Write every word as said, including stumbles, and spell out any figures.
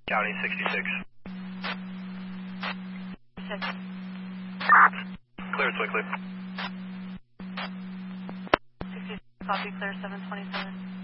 County sixty-six. Six. Clear Twickley. sixty-six, copy, clear seven twenty-seven.